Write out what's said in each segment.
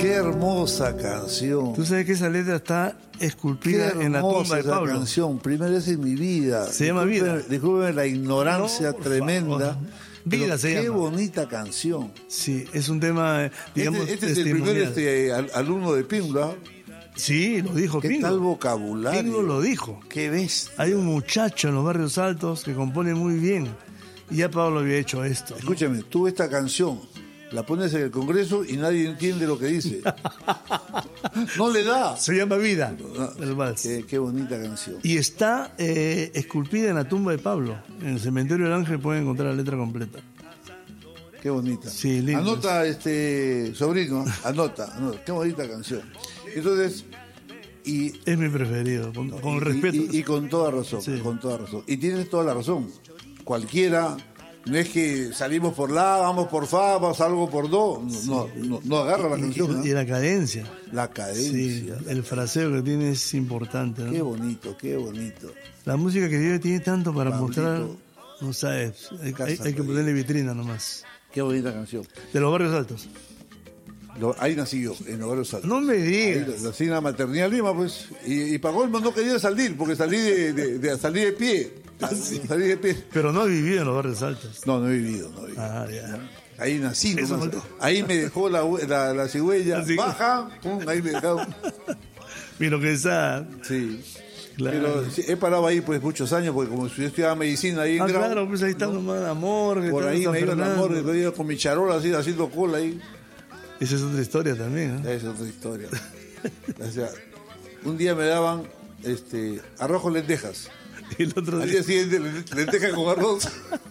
Qué hermosa canción. Tú sabes que esa letra está esculpida en la tumba de Pablo. Esa canción, primera vez en mi vida. Se llama Vida. Discúlpeme la ignorancia tremenda. Vida se llama. Qué bonita canción. Sí, es un tema, digamos, este es el primer alumno de Pingla. Sí, lo dijo ¿Qué Pingo. tal vocabulario? Pingo lo dijo. Qué bestia. Hay un muchacho en los barrios altos que compone muy bien. Y ya Pablo había hecho esto, ¿no? Escúchame, tú esta canción la pones en el Congreso y nadie entiende lo que dice. No le da. Se llama Vida, el vals. Qué bonita canción. Y está esculpida en la tumba de Pablo. En el cementerio del Ángel pueden encontrar la letra completa. Qué bonita. Sí, lindo. Anota, sobrino, anota. Qué bonita canción. Entonces, es mi preferido, con respeto. Y con toda razón, sí. Con toda razón. Y tienes toda la razón. Cualquiera, no es que salimos por la, vamos por fa, vamos algo por do. No agarra la canción. Y la cadencia. La cadencia. Sí, el fraseo que tiene es importante, ¿no? Qué bonito, qué bonito. La música que tiene tanto para Pablito, mostrar, no sabes, hay que ponerle vitrina nomás. Qué bonita canción. De los barrios altos. Ahí nací yo, en los barrios altos. No me digas. Ahí nací en la maternidad Lima, pues. Y para colmo no quería salir, porque salí de pie. Salí de pie. Pero no has vivido en los barrios altos. No he vivido. Ah, ya. Ahí nací, ahí me dejó la cigüeña. Baja, pum, ahí me dejó. Mira que esa. Sí. Claro. Pero sí, he parado ahí pues muchos años, porque como yo estudiaba medicina ahí en Grau. Claro, pues ahí está nomás Amor. Por ahí me iba a Amor, me iba con mi charola así, haciendo cola ahí. Esa es otra historia también, ¿eh? Esa es otra historia. O sea, un día me daban arroz con lentejas. Y el otro al día siguiente lentejas con arroz.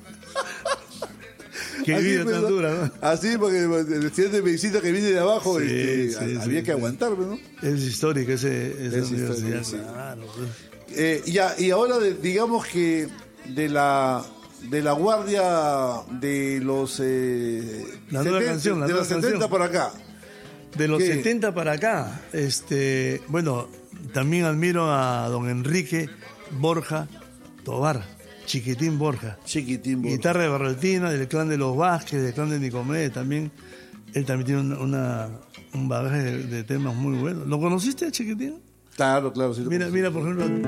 Qué vida tan dura, ¿no? Así, porque el estudiante de medicina que viene de abajo, había que aguantarme, ¿no? Es histórica esa universidad. Sí. Claro. Y ahora, digamos que de la guardia de los la nueva canción, de los 70 para acá. De los 70 para acá, bueno, también admiro a don Enrique Borja Tobar, Chiquitín Borja. Guitarra de Barretina, del clan de los Vázquez, del clan de Nicomé, también. Él también tiene un bagaje de temas muy buenos. ¿Lo conociste, Chiquitín? Claro, sí. Mira, por ejemplo.